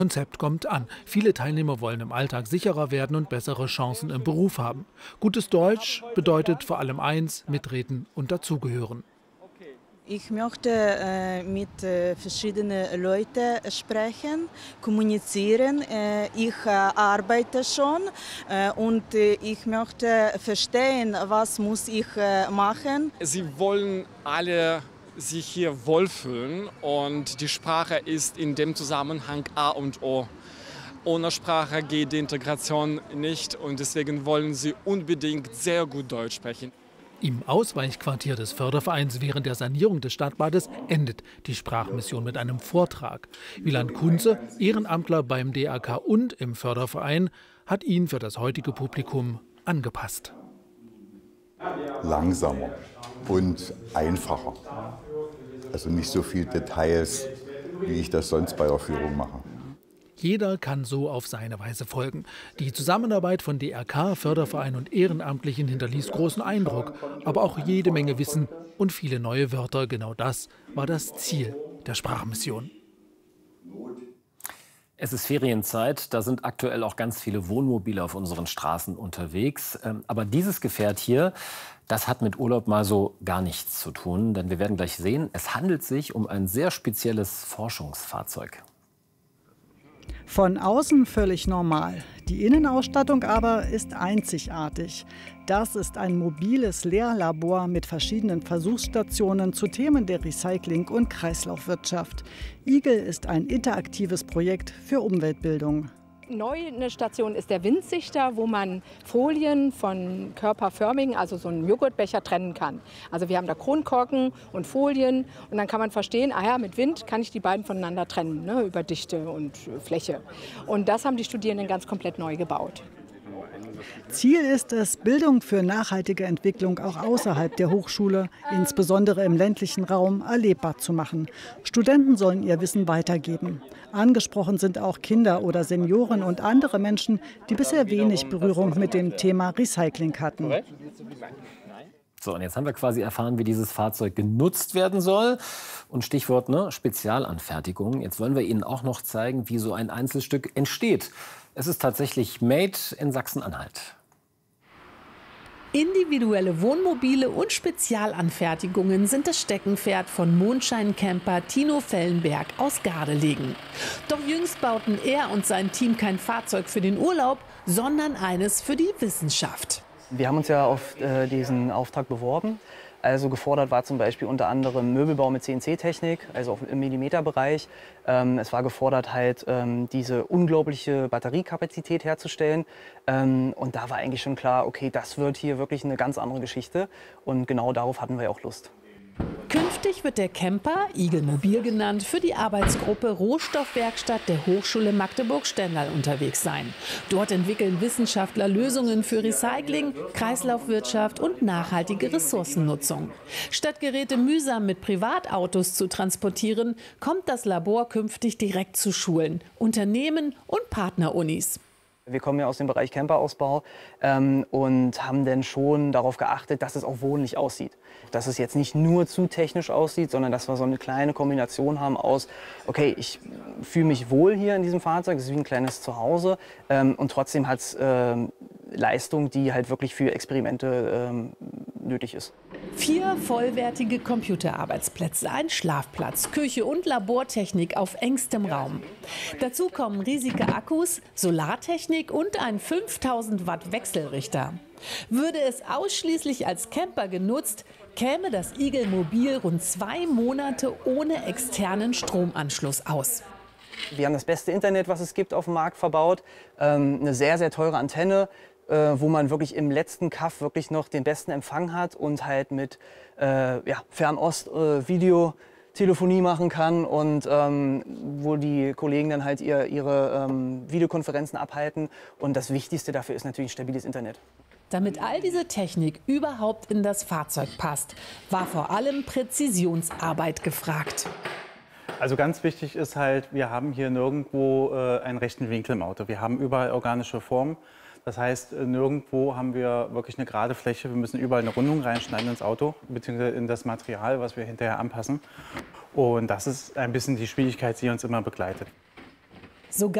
Konzept kommt an. Viele Teilnehmer wollen im Alltag sicherer werden und bessere Chancen im Beruf haben. Gutes Deutsch bedeutet vor allem eins: mitreden und dazugehören. Ich möchte mit verschiedenen Leuten sprechen, kommunizieren. Ich arbeite schon und ich möchte verstehen, was muss ich machen. Sie wollen alle sich hier wohlfühlen und die Sprache ist in dem Zusammenhang A und O. Ohne Sprache geht die Integration nicht und deswegen wollen sie unbedingt sehr gut Deutsch sprechen. Im Ausweichquartier des Fördervereins während der Sanierung des Stadtbades endet die Sprachmission mit einem Vortrag. Wieland Kunze, Ehrenamtler beim DRK und im Förderverein, hat ihn für das heutige Publikum angepasst. Langsamer und einfacher. Also nicht so viele Details, wie ich das sonst bei der Führung mache. Jeder kann so auf seine Weise folgen. Die Zusammenarbeit von DRK, Förderverein und Ehrenamtlichen hinterließ großen Eindruck, aber auch jede Menge Wissen und viele neue Wörter. Genau das war das Ziel der Sprachmission. Es ist Ferienzeit, da sind aktuell auch ganz viele Wohnmobile auf unseren Straßen unterwegs. Aber dieses Gefährt hier, das hat mit Urlaub mal so gar nichts zu tun. Denn wir werden gleich sehen, es handelt sich um ein sehr spezielles Forschungsfahrzeug. Von außen völlig normal. Die Innenausstattung aber ist einzigartig. Das ist ein mobiles Lehrlabor mit verschiedenen Versuchsstationen zu Themen der Recycling- und Kreislaufwirtschaft. IGEL ist ein interaktives Projekt für Umweltbildung. Neu eine Station ist der Windsichter, wo man Folien von körperförmigen, also so einen Joghurtbecher, trennen kann. Also wir haben da Kronkorken und Folien und dann kann man verstehen, ah ja, mit Wind kann ich die beiden voneinander trennen, ne, über Dichte und Fläche. Und das haben die Studierenden ganz komplett neu gebaut. Ziel ist es, Bildung für nachhaltige Entwicklung auch außerhalb der Hochschule, insbesondere im ländlichen Raum, erlebbar zu machen. Studenten sollen ihr Wissen weitergeben. Angesprochen sind auch Kinder oder Senioren und andere Menschen, die bisher wenig Berührung mit dem Thema Recycling hatten. So, und jetzt haben wir quasi erfahren, wie dieses Fahrzeug genutzt werden soll. Und Stichwort, ne, Spezialanfertigung. Jetzt wollen wir Ihnen auch noch zeigen, wie so ein Einzelstück entsteht. Es ist tatsächlich made in Sachsen-Anhalt. Individuelle Wohnmobile und Spezialanfertigungen sind das Steckenpferd von Mondschein-Camper Tino Fellenberg aus Gardelegen. Doch jüngst bauten er und sein Team kein Fahrzeug für den Urlaub, sondern eines für die Wissenschaft. Wir haben uns ja auf diesen Auftrag beworben. Also gefordert war zum Beispiel unter anderem Möbelbau mit CNC-Technik, also auch im Millimeterbereich. Es war gefordert, halt diese unglaubliche Batteriekapazität herzustellen. Und da war eigentlich schon klar, okay, das wird hier wirklich eine ganz andere Geschichte. Und genau darauf hatten wir auch Lust. Künftig wird der Camper, IGEL Mobil genannt, für die Arbeitsgruppe Rohstoffwerkstatt der Hochschule Magdeburg-Stendal unterwegs sein. Dort entwickeln Wissenschaftler Lösungen für Recycling, Kreislaufwirtschaft und nachhaltige Ressourcennutzung. Statt Geräte mühsam mit Privatautos zu transportieren, kommt das Labor künftig direkt zu Schulen, Unternehmen und Partnerunis. Wir kommen ja aus dem Bereich Camperausbau und haben dann schon darauf geachtet, dass es auch wohnlich aussieht. Dass es jetzt nicht nur zu technisch aussieht, sondern dass wir so eine kleine Kombination haben aus, okay, ich fühle mich wohl hier in diesem Fahrzeug, es ist wie ein kleines Zuhause und trotzdem hat es Leistung, die halt wirklich für Experimente nötig ist. 4 vollwertige Computerarbeitsplätze, ein Schlafplatz, Küche und Labortechnik auf engstem Raum. Dazu kommen riesige Akkus, Solartechnik und ein 5000 Watt Wechselrichter. Würde es ausschließlich als Camper genutzt, käme das IGEL Mobil rund 2 Monate ohne externen Stromanschluss aus. Wir haben das beste Internet, was es gibt, auf dem Markt verbaut, eine sehr, sehr teure Antenne, wo man wirklich im letzten Kaff wirklich noch den besten Empfang hat und halt mit Fernost-Videotelefonie machen kann und wo die Kollegen dann halt ihre Videokonferenzen abhalten. Und das Wichtigste dafür ist natürlich stabiles Internet. Damit all diese Technik überhaupt in das Fahrzeug passt, war vor allem Präzisionsarbeit gefragt. Also ganz wichtig ist halt, wir haben hier nirgendwo einen rechten Winkel im Auto. Wir haben überall organische Formen. Das heißt, nirgendwo haben wir wirklich eine gerade Fläche. Wir müssen überall eine Rundung reinschneiden ins Auto, beziehungsweise in das Material, was wir hinterher anpassen. Und das ist ein bisschen die Schwierigkeit, die uns immer begleitet. Sogar